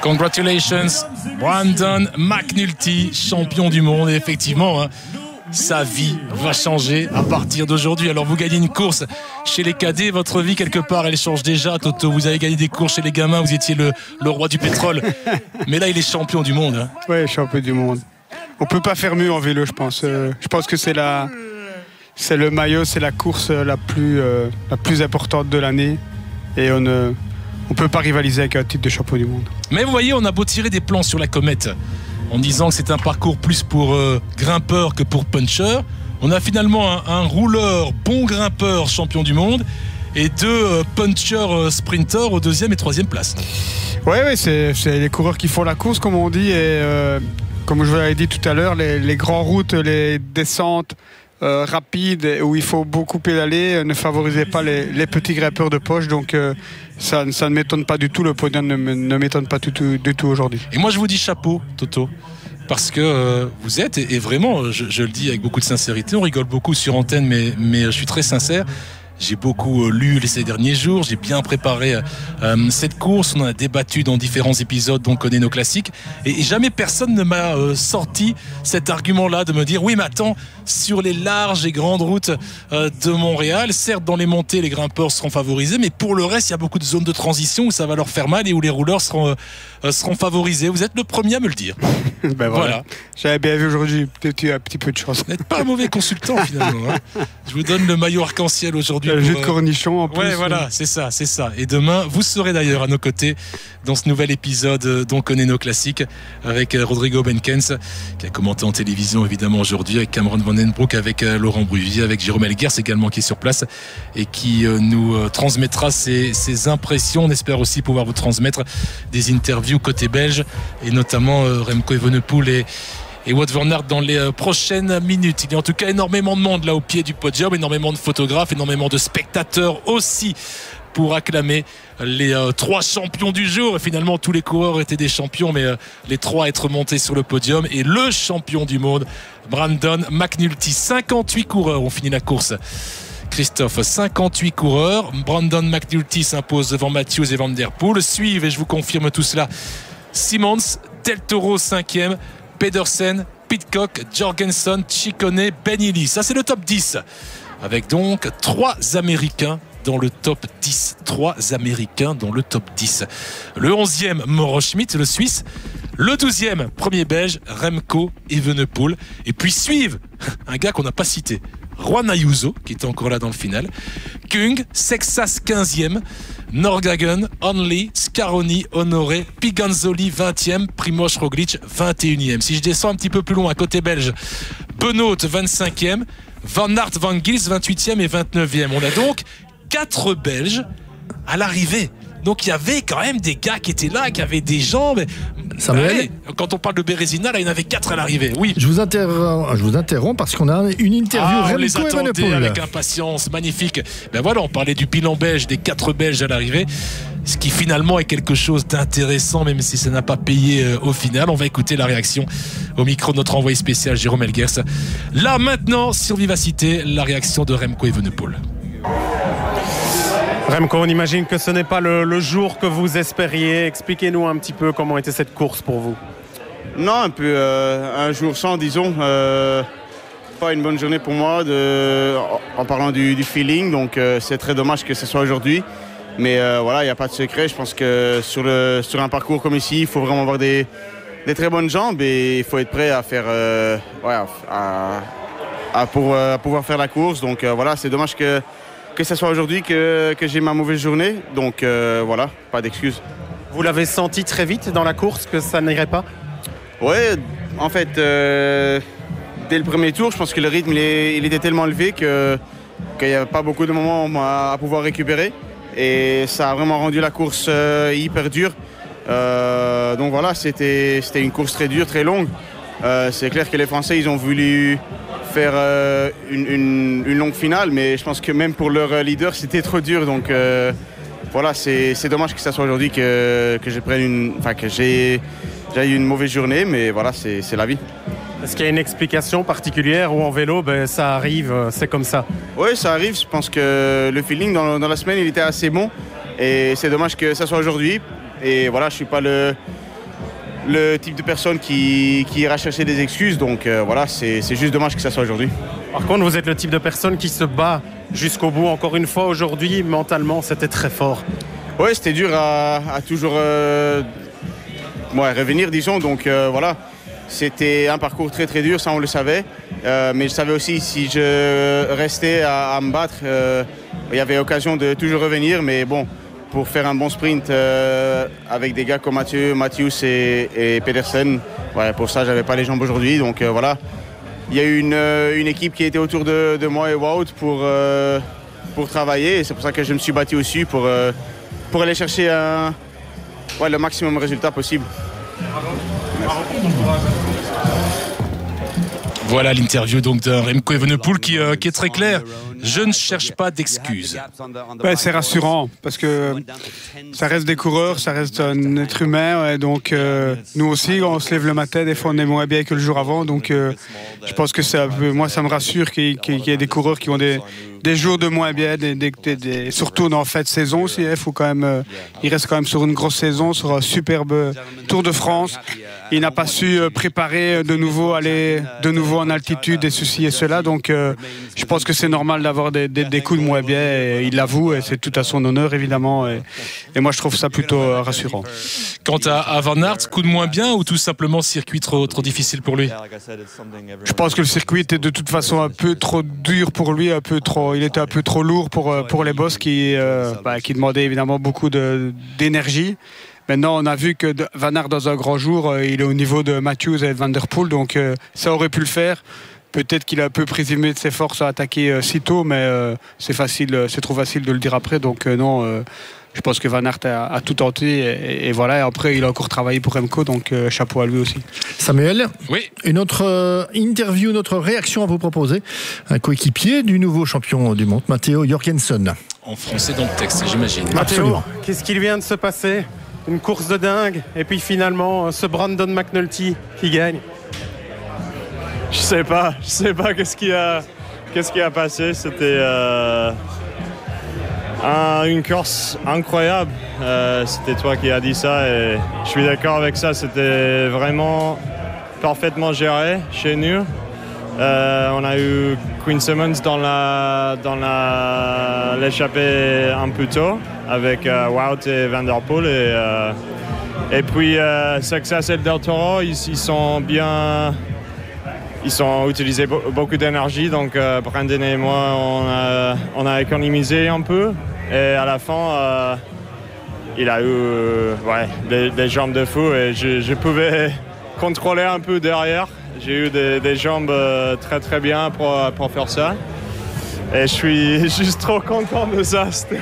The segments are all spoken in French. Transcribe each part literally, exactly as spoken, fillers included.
Congratulations, Brandon McNulty, champion du monde. Et effectivement, hein, sa vie va changer à partir d'aujourd'hui. Alors vous gagnez une course chez les cadets, votre vie quelque part elle change déjà, Toto. Vous avez gagné des courses chez les gamins, vous étiez le, le roi du pétrole. Mais là il est champion du monde. Hein. Oui, champion du monde. On peut pas faire mieux en vélo, je pense. Euh, je pense que c'est la, c'est le maillot, c'est la course la plus, euh, la plus importante de l'année. Et on ne on peut pas rivaliser avec un titre de champion du monde. Mais vous voyez, on a beau tirer des plans sur la comète en disant que c'est un parcours plus pour euh, grimpeur que pour puncher, on a finalement un, un rouleur, bon grimpeur, champion du monde, et deux euh, punchers euh, sprinters aux deuxième et troisième place. Oui, ouais, c'est, c'est les coureurs qui font la course, comme on dit, et euh, comme je vous l'avais dit tout à l'heure, les, les grandes routes, les descentes euh, rapides, où il faut beaucoup pédaler, euh, ne favorisaient pas les, les petits grimpeurs de poche, donc euh, ça, ça ne m'étonne pas du tout, le podium ne, ne m'étonne pas du tout, du tout aujourd'hui. Et moi je vous dis chapeau, Toto, parce que euh, vous êtes, et, et vraiment, je, je le dis avec beaucoup de sincérité, on rigole beaucoup sur antenne, mais, mais je suis très sincère. J'ai beaucoup lu ces derniers jours, j'ai bien préparé euh, cette course, on en a débattu dans différents épisodes dont on connaît nos classiques, et, et jamais personne ne m'a euh, sorti cet argument-là de me dire oui mais attends, sur les larges et grandes routes euh, de Montréal, certes dans les montées les grimpeurs seront favorisés, mais pour le reste il y a beaucoup de zones de transition où ça va leur faire mal et où les rouleurs seront, euh, seront favorisés. Vous êtes le premier à me le dire. Ben voilà. Voilà. J'avais bien vu aujourd'hui, peut-être un petit peu de chance. Vous n'êtes pas un mauvais consultant finalement. Hein. Je vous donne le maillot arc-en-ciel aujourd'hui. Le jus de cornichon en plus. Ouais, voilà, c'est ça, c'est ça. Et demain, vous serez d'ailleurs à nos côtés dans ce nouvel épisode dont on connaît nos classiques avec Rodrigo Benkens qui a commenté en télévision évidemment aujourd'hui, avec Cameron Vandenbroek, avec Laurent Bruvier, avec Jérôme Elguers également qui est sur place et qui nous transmettra ses, ses impressions. On espère aussi pouvoir vous transmettre des interviews côté belge et notamment Remco Evenepoel et et Wout van Aert dans les prochaines minutes. Il y a en tout cas énormément de monde là au pied du podium, énormément de photographes, énormément de spectateurs aussi pour acclamer les euh, trois champions du jour. Et finalement tous les coureurs étaient des champions, mais euh, les trois à être montés sur le podium, et le champion du monde Brandon McNulty. Cinquante-huit coureurs ont fini la course, Christophe, cinquante-huit coureurs. Brandon McNulty s'impose devant Matthews et Van Der Poel. Suivent, et je vous confirme tout cela, Simmons, Del Toro cinquième, Pedersen, Pidcock, Jorgensen, Ciccone, Ben Illy. Ça c'est le top dix, avec donc trois Américains dans le top dix. Trois Américains dans le top dix. Le onzième, Mauro Schmidt, le Suisse. Le douzième, premier Belge, Remco Evenepoel. Et puis suivent un gars qu'on n'a pas cité, Juan Ayuso, qui était encore là dans le final. Kung, Sexas quinzième, Nordhagen, Only, Scaroni, Honoré, Piganzoli vingtième, Primož Roglic vingt et unième. Si je descends un petit peu plus loin à côté belge, Benoît vingt-cinquième, Van Aert, Van Gils vingt-huitième et vingt-neuvième. On a donc quatre Belges à l'arrivée. Donc il y avait quand même des gars qui étaient là, qui avaient des jambes. Allez, quand on parle de Bérésina, là il y en avait quatre à l'arrivée. Oui. Je vous interromps, je vous interromps parce qu'on a une interview. Ah, on les attendait avec impatience, magnifique. Ben voilà, on parlait du bilan belge, des quatre Belges à l'arrivée, ce qui finalement est quelque chose d'intéressant, même si ça n'a pas payé euh, au final. On va écouter la réaction au micro de notre envoyé spécial Jérôme Elguers. Là maintenant, sur Vivacité, la réaction de Remco Evenepoel. Remco, on imagine que ce n'est pas le, le jour que vous espériez. Expliquez-nous un petit peu comment était cette course pour vous. Non, un peu euh, un jour sans, disons. Euh, pas une bonne journée pour moi de, en parlant du, du feeling. Donc euh, c'est très dommage que ce soit aujourd'hui. Mais euh, voilà, il n'y a pas de secret. Je pense que sur, le, sur un parcours comme ici, il faut vraiment avoir des, des très bonnes jambes et il faut être prêt à faire, euh, ouais, à, à, pour, à pouvoir faire la course. Donc euh, voilà, c'est dommage que que ce soit aujourd'hui que, que j'ai ma mauvaise journée. Donc euh, voilà, pas d'excuses. Vous l'avez senti très vite dans la course que ça n'irait pas? Oui, en fait, euh, dès le premier tour, je pense que le rythme il, est, il était tellement élevé que, qu'il n'y avait pas beaucoup de moments à, à pouvoir récupérer. Et ça a vraiment rendu la course euh, hyper dure. Euh, donc voilà, c'était, c'était une course très dure, très longue. Euh, c'est clair que les Français, ils ont voulu faire euh, une, une, une longue finale, mais je pense que même pour leur leader, c'était trop dur. Donc euh, voilà, c'est, c'est dommage que ce soit aujourd'hui que, que, je prenne une, enfin, que j'ai, j'ai eu une mauvaise journée, mais voilà, c'est, c'est la vie. Est-ce qu'il y a une explication particulière ou en vélo, ben, ça arrive, c'est comme ça? Oui, ça arrive. Je pense que le feeling dans, dans la semaine, il était assez bon. Et c'est dommage que ça soit aujourd'hui. Et voilà, je ne suis pas le, le type de personne qui, qui ira chercher des excuses. Donc euh, voilà, c'est juste dommage que ça soit aujourd'hui. Par contre, vous êtes le type de personne qui se bat jusqu'au bout. Encore une fois, aujourd'hui, mentalement, c'était très fort. Oui, c'était dur à, à toujours euh, ouais, revenir, disons. Donc euh, voilà, c'était un parcours très très dur, ça on le savait. Euh, mais je savais aussi si je restais à, à me battre, euh, il y avait occasion de toujours revenir. Mais bon, pour faire un bon sprint euh, avec des gars comme Mathieu, Mathius et, et Pedersen, ouais, pour ça, j'avais pas les jambes aujourd'hui. Donc euh, voilà. Il y a eu une, une équipe qui était autour de, de moi et Wout pour, euh, pour travailler. Et c'est pour ça que je me suis battu aussi pour, euh, pour aller chercher un, ouais, le maximum de résultats possible. Voilà l'interview donc de Remco Evenepoel qui, euh, qui est très clair. Je ne cherche pas d'excuses. Ouais, c'est rassurant parce que ça reste des coureurs, ça reste un être humain. Et donc euh, nous aussi, on se lève le matin, des fois on est moins bien que le jour avant. Donc euh, je pense que ça, moi, ça me rassure qu'il y, qu'il y ait des coureurs qui ont des, des jours de moins bien, des, des, des, des, surtout en fin de saison aussi. Il faut quand même, euh, il reste quand même sur une grosse saison, sur un superbe Tour de France. Il n'a pas su préparer de nouveau, aller de nouveau en altitude et ceci et cela. Donc euh, je pense que c'est normal d'avoir des, des, des coups de moins bien. Et il l'avoue et c'est tout à son honneur évidemment. Et, et moi je trouve ça plutôt rassurant. Quant à, à Van Aert, coup de moins bien ou tout simplement circuit trop, trop difficile pour lui? Je pense que le circuit était de toute façon un peu trop dur pour lui, un peu trop, il était un peu trop lourd pour, pour les boss qui, euh, bah, qui demandaient évidemment beaucoup d'énergie. Maintenant, on a vu que Van Aert, dans un grand jour, euh, il est au niveau de Matthews et de Van Der Poel, donc euh, ça aurait pu le faire. Peut-être qu'il a un peu présumé de ses forces à attaquer euh, si tôt, mais euh, c'est facile, c'est trop facile de le dire après. Donc euh, non, euh, je pense que Van Aert a, a tout tenté et, et voilà. Et après, il a encore travaillé pour Remco, donc euh, chapeau à lui aussi. Samuel, oui. Une autre euh, interview, une autre réaction à vous proposer. Un coéquipier du nouveau champion du monde, Matteo Jorgensen. En français dans le texte, j'imagine. Matteo, qu'est-ce qu'il vient de se passer? Une course de dingue, et puis finalement, ce Brandon McNulty qui gagne. Je sais pas, je sais pas qu'est-ce qui a, qu'est-ce qui a passé. C'était euh, un, une course incroyable. Euh, C'était toi qui as dit ça, et je suis d'accord avec ça. C'était vraiment parfaitement géré chez nous. Euh, on a eu Quinn Simmons dans la dans la l'échappée un peu tôt avec euh, Wout et Van Der Poel et euh, et puis euh, Success et Del Toro ils, ils sont bien ils ont utilisé be beaucoup d'énergie, donc euh, Brandon et moi on a on a économisé un peu et à la fin euh, il a eu euh, ouais des, des jambes de fou et je, je pouvais contrôler un peu derrière. J'ai eu des, des jambes euh, très très bien pour, pour faire ça. Et je suis juste trop content de ça. C'était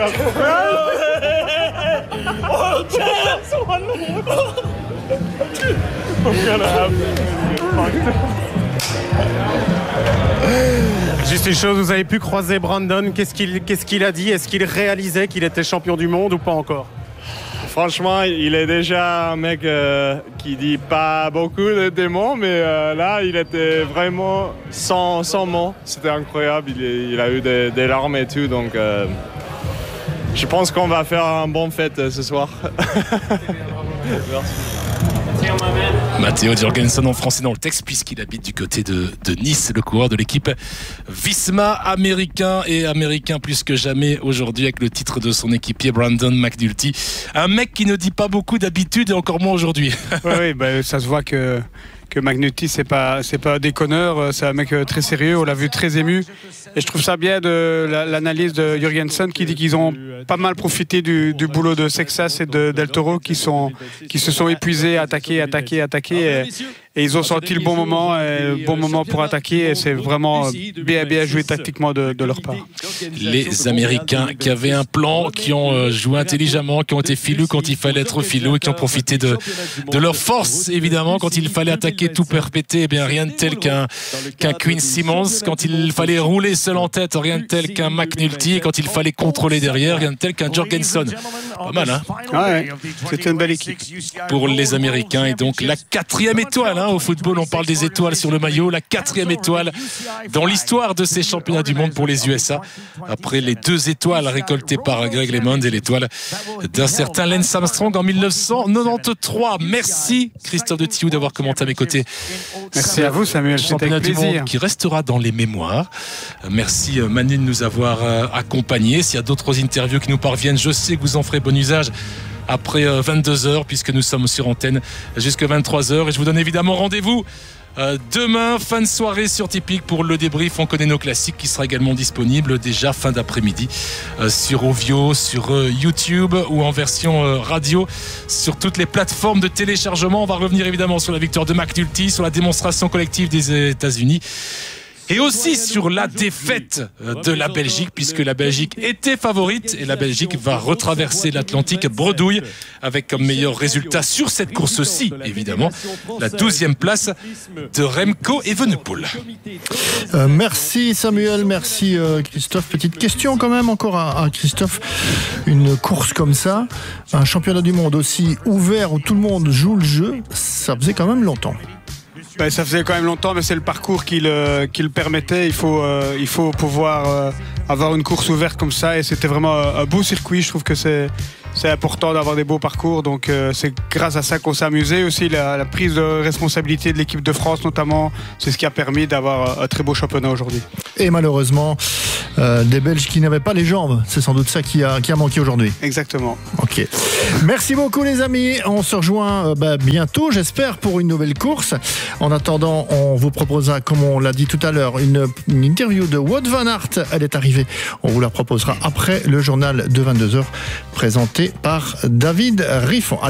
Juste une chose, vous avez pu croiser Brandon. Qu'est-ce qu'il qu'est-ce qu'il a dit? Est-ce qu'il réalisait qu'il était champion du monde ou pas encore? Franchement, il est déjà un mec euh, qui dit pas beaucoup de, de mots, mais euh, là, il était vraiment sans, sans mots. C'était incroyable. Il, il a eu des, des larmes et tout, donc euh, je pense qu'on va faire un bon fête euh, ce soir. Merci. Matteo Jorgensen en français dans le texte puisqu'il habite du côté de, de Nice, le coureur de l'équipe Visma, américain et américain plus que jamais aujourd'hui avec le titre de son équipier Brandon McNulty. Un mec qui ne dit pas beaucoup d'habitude et encore moins aujourd'hui. Oui, oui bah, ça se voit que, que McNulty, c'est pas, c'est pas un déconneur, c'est un mec très sérieux, on l'a vu très ému. Et je trouve ça bien de l'analyse de Jorgensen qui dit qu'ils ont pas mal profité du, du boulot de Sexas et de Del Toro qui, sont, qui se sont épuisés, attaqués, attaqués, attaqués. Et, et ils ont senti le bon moment, et le bon moment pour attaquer. Et c'est vraiment bien, bien joué tactiquement de, de leur part. Les Américains qui avaient un plan, qui ont joué intelligemment, qui ont été filous quand il fallait être filous et qui ont profité de, de leur force, évidemment, quand il fallait attaquer tout perpété. Eh bien, rien de tel qu'un qu'un Quinn Simmons. Quand il fallait rouler seul en tête, rien de tel qu'un McNulty. Et quand il fallait contrôler derrière, rien de tel qu'un Jorgensen. Pas mal, hein? Ouais, c'était une belle équipe. Pour les Américains, et donc la quatrième étoile, hein, Hein. Au football, on parle des étoiles sur le maillot, la quatrième étoile dans l'histoire de ces championnats du monde pour les U S A. Après les deux étoiles récoltées par Greg LeMond et l'étoile d'un certain Lance Armstrong en mille neuf cent quatre-vingt-treize. Merci Christophe de Thiou d'avoir commenté à mes côtés. Merci à vous Samuel, c'était un plaisir. Qui restera dans les mémoires. Merci Manu de nous avoir accompagnés. S'il y a d'autres interviews qui nous parviennent, je sais que vous en ferez bon usage après vingt-deux heures, puisque nous sommes sur antenne jusqu'à vingt-trois heures. Et je vous donne évidemment rendez-vous Euh, demain, fin de soirée sur Tipeee pour le débrief. On connaît nos classiques qui sera également disponible déjà fin d'après-midi euh, sur Ovio, sur euh, YouTube ou en version euh, radio sur toutes les plateformes de téléchargement. On va revenir évidemment sur la victoire de McNulty, sur la démonstration collective des États-Unis et aussi sur la défaite de la Belgique, puisque la Belgique était favorite et la Belgique va retraverser l'Atlantique bredouille avec comme meilleur résultat sur cette course-ci, évidemment, la douzième place de Remco Evenepoel. Euh, merci Samuel, merci euh, Christophe. Petite question quand même encore à, à Christophe. Une course comme ça, un championnat du monde aussi ouvert où tout le monde joue le jeu, ça faisait quand même longtemps. Ben, ça faisait quand même longtemps, mais c'est le parcours qui le, qui le permettait. Il faut, euh, il faut pouvoir euh, avoir une course ouverte comme ça, et c'était vraiment un beau circuit. Je trouve que c'est, c'est important d'avoir des beaux parcours, donc euh, c'est grâce à ça qu'on s'est amusé. Aussi la, la prise de responsabilité de l'équipe de France notamment, c'est ce qui a permis d'avoir un très beau championnat aujourd'hui. Et malheureusement, euh, des Belges qui n'avaient pas les jambes, c'est sans doute ça qui a, qui a manqué aujourd'hui. Exactement. Ok. Merci beaucoup les amis, on se rejoint euh, bah, bientôt j'espère pour une nouvelle course. En attendant, on vous proposera, comme on l'a dit tout à l'heure, une, une interview de Wout van Aert. Elle est arrivée, on vous la proposera après le journal de vingt-deux heures présenté par David Riffon.